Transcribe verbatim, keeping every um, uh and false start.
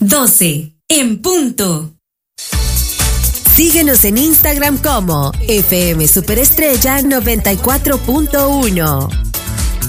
doce, en punto. Síguenos en Instagram como F M Superestrella noventa y cuatro punto uno.